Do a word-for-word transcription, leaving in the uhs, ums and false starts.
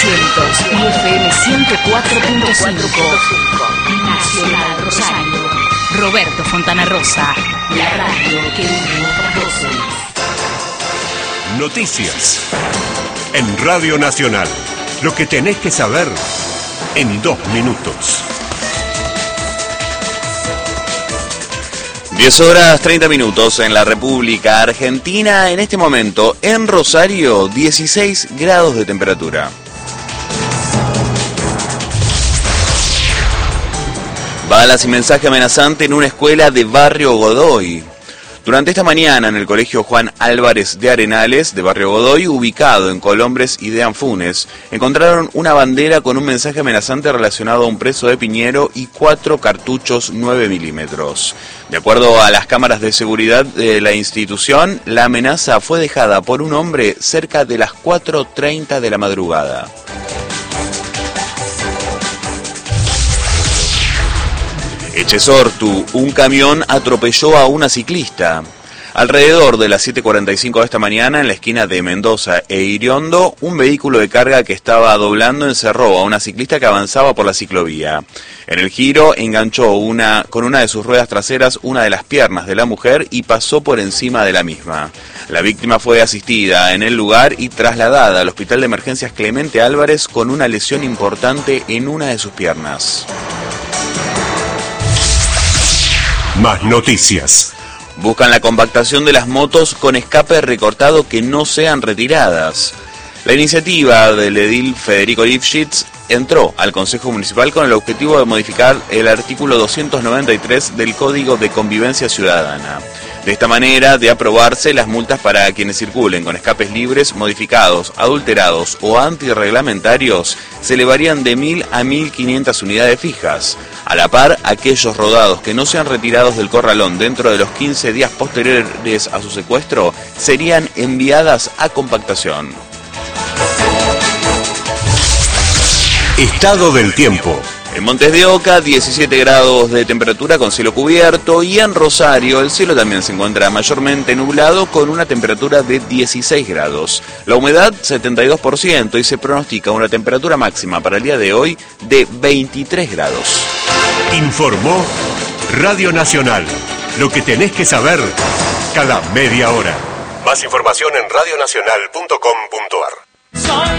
ochocientos y F M ciento cuatro punto cinco. Nacional Rosario. Roberto Fontana Rosa. La radio que une nuestras voces. Noticias. En Radio Nacional. Lo que tenés que saber en dos minutos. diez horas treinta minutos en la República Argentina. En este momento, en Rosario, dieciséis grados de temperatura. Balas y mensaje amenazante en una escuela de Barrio Godoy. Durante esta mañana, en el colegio Juan Álvarez de Arenales, de Barrio Godoy, ubicado en Colombres y de Anfunes, encontraron una bandera con un mensaje amenazante relacionado a un preso de Piñero y cuatro cartuchos nueve milímetros. De acuerdo a las cámaras de seguridad de la institución, la amenaza fue dejada por un hombre cerca de las cuatro treinta de la madrugada. Echesortu, un camión atropelló a una ciclista. Alrededor de las siete cuarenta y cinco de esta mañana, en la esquina de Mendoza e Iriondo, un vehículo de carga que estaba doblando encerró a una ciclista que avanzaba por la ciclovía. En el giro, enganchó una, con una de sus ruedas traseras una de las piernas de la mujer y pasó por encima de la misma. La víctima fue asistida en el lugar y trasladada al Hospital de Emergencias Clemente Álvarez con una lesión importante en una de sus piernas. Más noticias. Buscan la compactación de las motos con escape recortado que no sean retiradas. La iniciativa del edil Federico Lifshitz entró al Consejo Municipal con el objetivo de modificar el artículo doscientos noventa y tres del Código de Convivencia Ciudadana. De esta manera, de aprobarse, las multas para quienes circulen con escapes libres, modificados, adulterados o antirreglamentarios se elevarían de mil a mil quinientas unidades fijas. A la par, aquellos rodados que no sean retirados del corralón dentro de los quince días posteriores a su secuestro serían enviadas a compactación. Estado del tiempo. En Montes de Oca, diecisiete grados de temperatura con cielo cubierto, y en Rosario el cielo también se encuentra mayormente nublado con una temperatura de dieciséis grados. La humedad setenta y dos por ciento y se pronostica una temperatura máxima para el día de hoy de veintitrés grados. Informó Radio Nacional. Lo que tenés que saber cada media hora. Más información en radio nacional punto com punto a r.